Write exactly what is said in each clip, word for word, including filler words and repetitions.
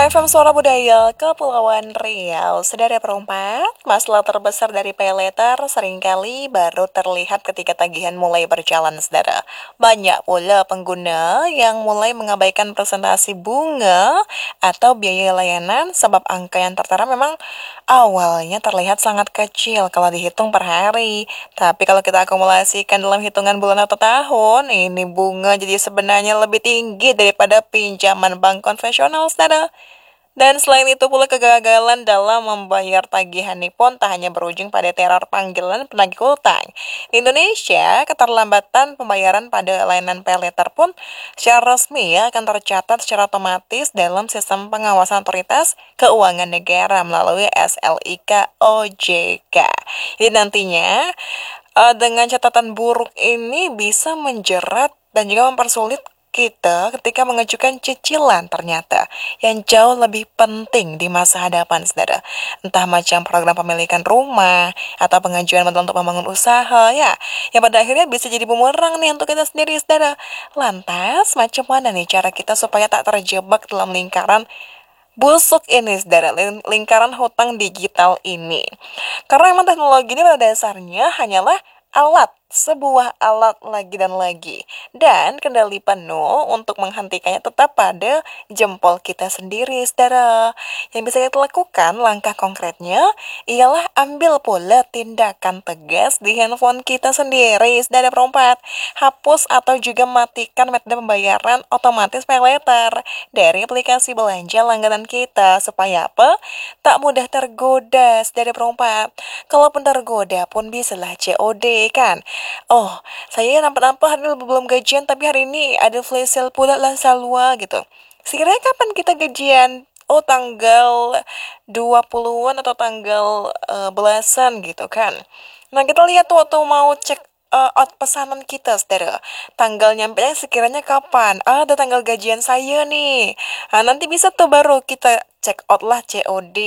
F M Suara Budaya Kepulauan Riau. Saudara perempat, masalah terbesar dari pay later seringkali baru terlihat ketika tagihan mulai berjalan, saudara. Banyak pula pengguna yang mulai mengabaikan presentasi bunga atau biaya layanan sebab angka yang tertera memang awalnya terlihat sangat kecil kalau dihitung per hari. Tapi kalau kita akumulasikan dalam hitungan bulan atau tahun, ini bunga jadi sebenarnya lebih tinggi daripada pinjaman bank konvensional, saudara. Dan selain itu pula kegagalan dalam membayar tagihan Nippon tak hanya berujung pada teror panggilan penagih utang. Di Indonesia, keterlambatan pembayaran pada layanan pay later pun secara resmi ya akan tercatat secara otomatis dalam sistem pengawasan otoritas keuangan negara melalui S L I K O J K. Jadi nantinya eh, dengan catatan buruk ini bisa menjerat dan juga mempersulit kita ketika mengajukan cicilan ternyata yang jauh lebih penting di masa hadapan, saudara. Entah macam program pemilikan rumah atau pengajuan modal untuk membangun usaha ya, yang pada akhirnya bisa jadi bumerang nih untuk kita sendiri, saudara. Lantas, macam mana nih cara kita supaya tak terjebak dalam lingkaran busuk ini, saudara, ling- lingkaran hutang digital ini? Karena memang teknologi ini pada dasarnya hanyalah alat, sebuah alat lagi dan lagi. Dan kendali penuh untuk menghentikannya tetap pada jempol kita sendiri, saudara. Yang bisa kita lakukan, langkah konkretnya, ialah ambil pula tindakan tegas di handphone kita sendiri, saudara perempat. Hapus atau juga matikan metode pembayaran otomatis pay later dari aplikasi belanja langganan kita. Supaya apa? Tak mudah tergoda, saudara perempat. Kalaupun tergoda pun bisalah C O D kan. Oh, saya nampak-nampak hari ini belum gajian tapi hari ini ada flash sale pula lah Salwa gitu. Sekiranya kapan kita gajian? Oh, tanggal dua puluhan-an atau tanggal eh, belasan gitu kan. Nah, kita lihat tuh waktu mau cek eh, out pesanan kita, saudara. Tanggal nyampe sekiranya kapan? Ah, ada tanggal gajian saya nih. Nah, nanti bisa tuh baru kita check out lah C O D.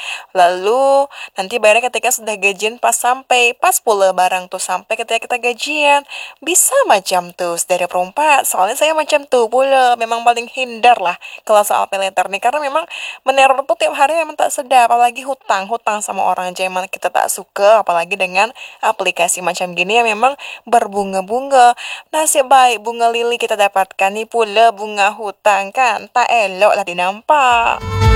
Lalu nanti bayarnya ketika sudah gajian pas sampai. Pas pula barang tuh sampai ketika kita gajian. Bisa macam tuh, saudara perempat. Soalnya saya macam tuh pula. Memang paling hindar lah kalau soal pay later nih. Karena memang meneror tuh tiap hari memang tak sedap. Apalagi hutang. Hutang sama orang aja yang kita tak suka. Apalagi dengan aplikasi macam gini yang memang berbunga-bunga. Nasib baik bunga lili kita dapatkan nih pula bunga hutang kan. Tak elok lah dinampak.